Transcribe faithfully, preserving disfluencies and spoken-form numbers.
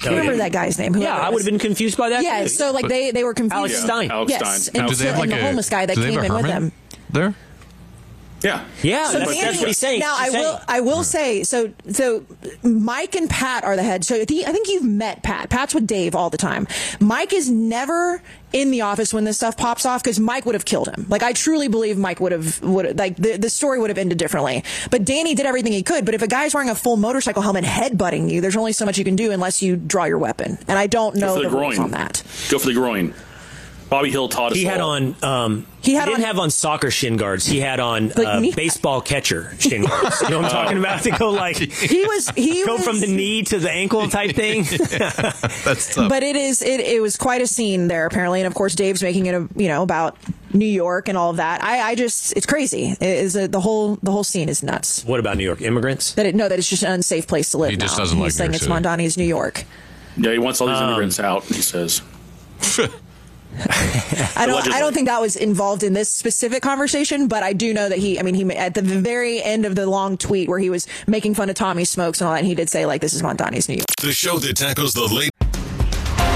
tell remember you. that guy's name. Yeah, I would have been confused by that. Yeah, too. so like they, they were confused. Alex Yeah, Stein. Alex Yes, Stein. and, Alex so, they have and like the a- homeless guy that do they came have a in with hermit him. there? Yeah. Yeah, So that's, Danny- that's what he's saying. Now He's I will saying. I will say so so Mike and Pat are the heads. So I think I think you've met Pat. Pat's with Dave all the time. Mike is never in the office when this stuff pops off because Mike would have killed him. Like I truly believe Mike would have would like the the story would have ended differently. But Danny did everything he could. But if a guy's wearing a full motorcycle helmet headbutting you, there's only so much you can do unless you draw your weapon. And I don't know for the, the rules groin. on that. Go for the groin. Bobby Hill taught us He had all. on. Um, He he, had didn't on- have on soccer shin guards. He had on Like uh, knee- baseball catcher shin guards. You know what I'm talking about? To go like He was he go was, from the knee to the ankle type thing. That's tough. But it is it, it was quite a scene there apparently, and of course Dave's making it a, you know about New York and all of that. I, I just it's crazy. It is a, the whole the whole scene is nuts. What about New York immigrants? That it no that it's just an unsafe place to live. He just now. doesn't He's like saying New it's York City. Mondani's New York. Yeah, he wants all Um, these immigrants out, he says. I don't I don't think that was involved in this specific conversation, but I do know that he I mean he at the very end of the long tweet where he was making fun of Tommy Smokes and all that, and he did say like this is Mondani's New York. The show that tackles the late